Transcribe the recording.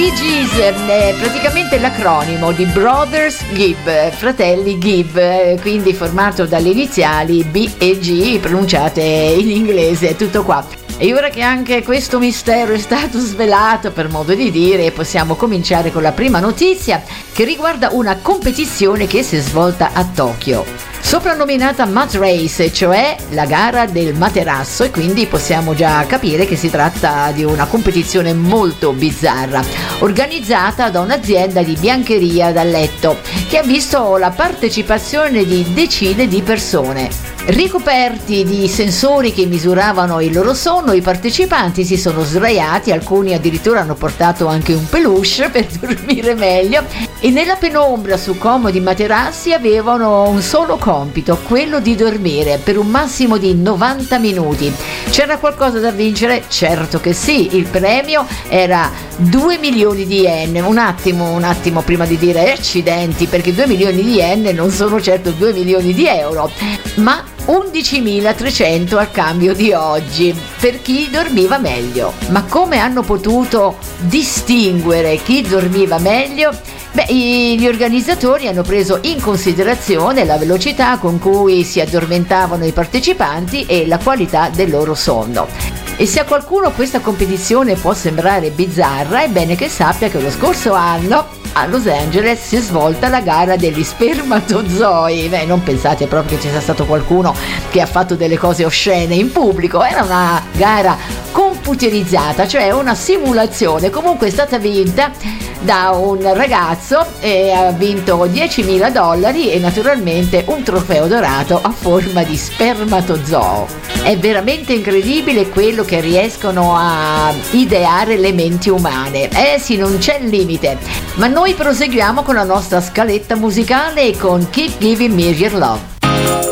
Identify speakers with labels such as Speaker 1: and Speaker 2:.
Speaker 1: Bee Gees è praticamente l'acronimo di Brothers Gibb, fratelli Gibb, quindi formato dalle iniziali B e G pronunciate in inglese, tutto qua. E ora che anche questo mistero è stato svelato, per modo di dire, possiamo cominciare con la prima notizia che riguarda una competizione che si è svolta a Tokyo. Soprannominata Mat Race, cioè la gara del materasso, e quindi possiamo già capire che si tratta di una competizione molto bizzarra, organizzata da un'azienda di biancheria da letto, che ha visto la partecipazione di decine di persone. Ricoperti di sensori che misuravano il loro sonno, i partecipanti si sono sdraiati, alcuni addirittura hanno portato anche un peluche per dormire meglio, e nella penombra su comodi materassi avevano un solo compito, quello di dormire per un massimo di 90 minuti. C'era qualcosa da vincere? Certo che sì, il premio era 2 milioni di yen. Un attimo prima di dire accidenti, perché 2 milioni di yen non sono certo 2 milioni di euro, ma 11.300 al cambio di oggi per chi dormiva meglio. Ma come hanno potuto distinguere chi dormiva meglio? Gli organizzatori hanno preso in considerazione la velocità con cui si addormentavano i partecipanti e la qualità del loro sonno. E se a qualcuno questa competizione può sembrare bizzarra, è bene che sappia che lo scorso anno a Los Angeles si è svolta la gara degli spermatozoi. Non pensate proprio che ci sia stato qualcuno che ha fatto delle cose oscene in pubblico, era una gara computerizzata, cioè una simulazione. Comunque è stata vinta da un ragazzo e ha vinto $10.000 e naturalmente un trofeo dorato a forma di spermatozoo. È veramente incredibile quello che riescono a ideare le menti umane. Sì, non c'è limite. Ma noi proseguiamo con la nostra scaletta musicale con Keep Giving Me Your Love.